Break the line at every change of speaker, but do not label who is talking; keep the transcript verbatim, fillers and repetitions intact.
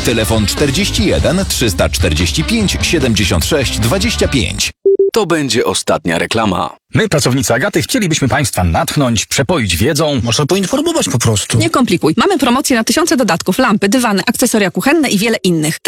Telefon czterdzieści jeden trzysta czterdzieści pięć siedemdziesiąt sześć dwadzieścia pięć.
To będzie ostatnia reklama.
My, pracownicy Agaty, chcielibyśmy Państwa natchnąć, przepoić wiedzą.
Może poinformować po prostu.
Nie komplikuj. Mamy promocję na tysiące dodatków, lampy, dywany, akcesoria kuchenne i wiele innych.